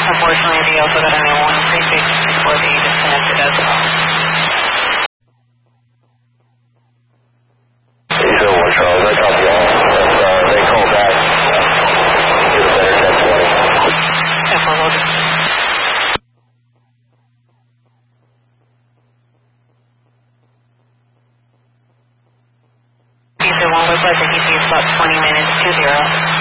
Unfortunately, they also got an 136 for the disconnected as well. Charles, I copy all. They call back. Get a better 1020. 10-4 loaded. User 1 request, I think it's about 20 minutes, 20.